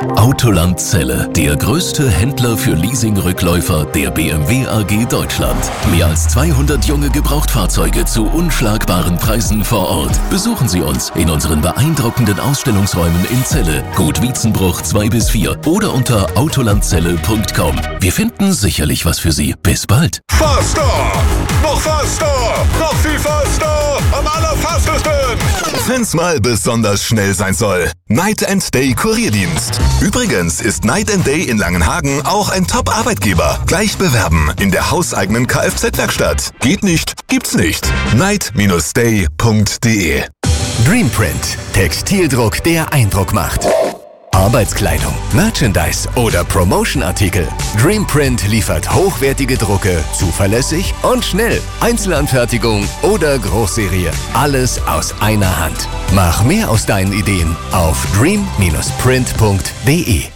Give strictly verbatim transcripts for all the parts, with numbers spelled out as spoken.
Autoland Celle, der größte Händler für Leasing-Rückläufer der B M W A G Deutschland. Mehr als zweihundert junge Gebrauchtfahrzeuge zu unschlagbaren Preisen vor Ort. Besuchen Sie uns in unseren beeindruckenden Ausstellungsräumen in Celle, Gut Wietzenbruch zwei bis vier oder unter autolandzelle punkt com. Wir finden sicherlich was für Sie. Bis bald. Faster! Noch faster! Noch viel faster! Am allerfassesten! Wenn's mal besonders schnell sein soll. Night and Day Kurierdienst. Übrigens ist Night and Day in Langenhagen auch ein Top-Arbeitgeber. Gleich bewerben in der hauseigenen Kfz-Werkstatt. Geht nicht, gibt's nicht. night dash day punkt de Dreamprint. Textildruck, der Eindruck macht. Arbeitskleidung, Merchandise oder Promotion-Artikel. Dreamprint liefert hochwertige Drucke, zuverlässig und schnell. Einzelanfertigung oder Großserie. Alles aus einer Hand. Mach mehr aus deinen Ideen auf dream dash print punkt de.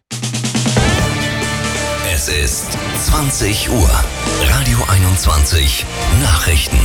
Es ist zwanzig Uhr. Radio einundzwanzig. Nachrichten.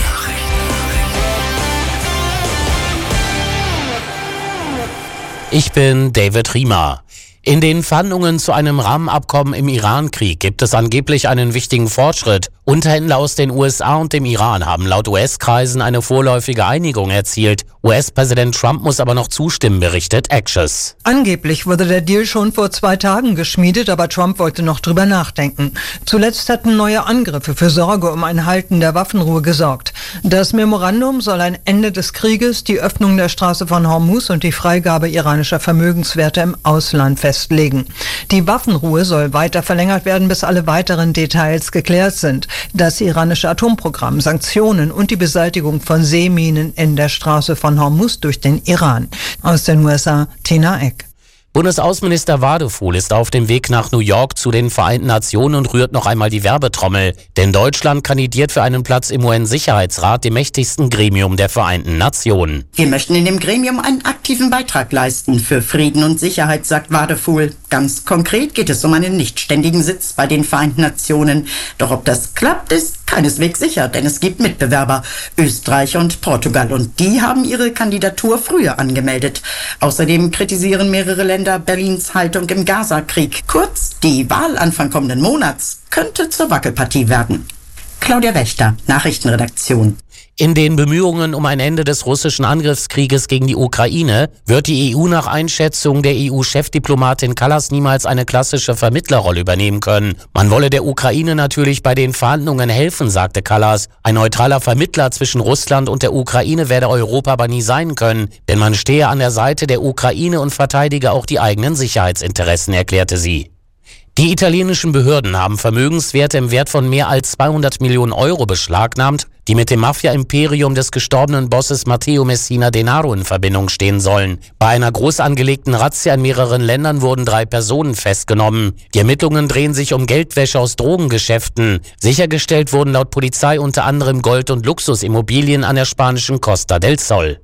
Ich bin David Riemer. In den Verhandlungen zu einem Rahmenabkommen im Iran-Krieg gibt es angeblich einen wichtigen Fortschritt. Unterhändler aus den U S A und dem Iran haben laut U S-Kreisen eine vorläufige Einigung erzielt. U S-Präsident Trump muss aber noch zustimmen, berichtet Axios. Angeblich wurde der Deal schon vor zwei Tagen geschmiedet, aber Trump wollte noch drüber nachdenken. Zuletzt hatten neue Angriffe für Sorge um ein Halten der Waffenruhe gesorgt. Das Memorandum soll ein Ende des Krieges, die Öffnung der Straße von Hormuz und die Freigabe iranischer Vermögenswerte im Ausland festlegen. Die Waffenruhe soll weiter verlängert werden, bis alle weiteren Details geklärt sind. Das iranische Atomprogramm, Sanktionen und die Beseitigung von Seeminen in der Straße von Hormuz durch den Iran. Aus den U S A, Tina Eck. Bundesaußenminister Wadefuhl ist auf dem Weg nach New York zu den Vereinten Nationen und rührt noch einmal die Werbetrommel. Denn Deutschland kandidiert für einen Platz im U N-Sicherheitsrat, dem mächtigsten Gremium der Vereinten Nationen. Wir möchten in dem Gremium einen aktiven Beitrag leisten für Frieden und Sicherheit, sagt Wadefuhl. Ganz konkret geht es um einen nichtständigen Sitz bei den Vereinten Nationen. Doch ob das klappt, ist keineswegs sicher, denn es gibt Mitbewerber, Österreich und Portugal. Und die haben ihre Kandidatur früher angemeldet. Außerdem kritisieren mehrere Länder Berlins Haltung im Gaza-Krieg. Kurz, die Wahl Anfang kommenden Monats könnte zur Wackelpartie werden. Claudia Wächter, Nachrichtenredaktion. In den Bemühungen um ein Ende des russischen Angriffskrieges gegen die Ukraine wird die E U nach Einschätzung der E U-Chefdiplomatin Kallas niemals eine klassische Vermittlerrolle übernehmen können. Man wolle der Ukraine natürlich bei den Verhandlungen helfen, sagte Kallas. Ein neutraler Vermittler zwischen Russland und der Ukraine werde Europa aber nie sein können, denn man stehe an der Seite der Ukraine und verteidige auch die eigenen Sicherheitsinteressen, erklärte sie. Die italienischen Behörden haben Vermögenswerte im Wert von mehr als zweihundert Millionen Euro beschlagnahmt, die mit dem Mafia-Imperium des gestorbenen Bosses Matteo Messina Denaro in Verbindung stehen sollen. Bei einer groß angelegten Razzia in mehreren Ländern wurden drei Personen festgenommen. Die Ermittlungen drehen sich um Geldwäsche aus Drogengeschäften. Sichergestellt wurden laut Polizei unter anderem Gold- und Luxusimmobilien an der spanischen Costa del Sol.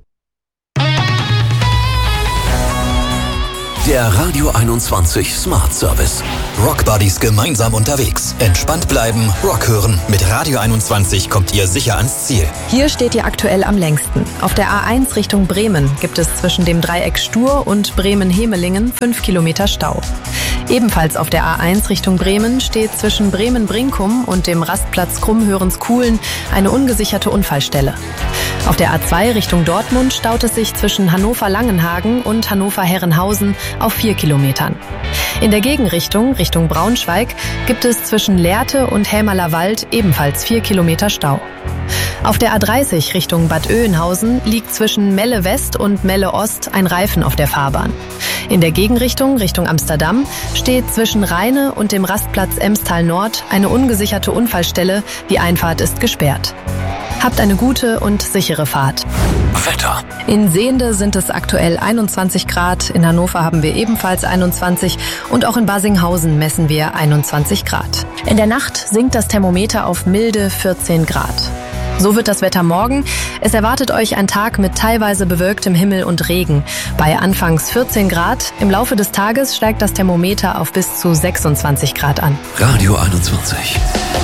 Der Radio einundzwanzig Smart Service. Rockbuddies gemeinsam unterwegs. Entspannt bleiben, Rock hören. Mit Radio einundzwanzig kommt ihr sicher ans Ziel. Hier steht ihr aktuell am längsten. Auf der A eins Richtung Bremen gibt es zwischen dem Dreieck Stur und Bremen-Hemelingen fünf Kilometer Stau. Ebenfalls auf der A eins Richtung Bremen steht zwischen Bremen-Brinkum und dem Rastplatz Krummhörens-Kuhlen eine ungesicherte Unfallstelle. Auf der A zwei Richtung Dortmund staut es sich zwischen Hannover-Langenhagen und Hannover-Herrenhausen auf vier Kilometern. In der Gegenrichtung, Richtung Braunschweig, gibt es zwischen Lehrte und Hämerler Wald ebenfalls vier Kilometer Stau. Auf der A dreißig Richtung Bad Oeynhausen liegt zwischen Melle West und Melle Ost ein Reifen auf der Fahrbahn. In der Gegenrichtung, Richtung Amsterdam, steht zwischen Rheine und dem Rastplatz Emstal Nord eine ungesicherte Unfallstelle. Die Einfahrt ist gesperrt. Habt eine gute und sichere Fahrt. Wetter. In Sehnde sind es aktuell einundzwanzig Grad, in Hannover haben wir ebenfalls einundzwanzig und auch in Basinghausen messen wir einundzwanzig Grad. In der Nacht sinkt das Thermometer auf milde vierzehn Grad. So wird das Wetter morgen. Es erwartet euch ein Tag mit teilweise bewölktem Himmel und Regen. Bei anfangs vierzehn Grad, im Laufe des Tages steigt das Thermometer auf bis zu sechsundzwanzig Grad an. Radio einundzwanzig.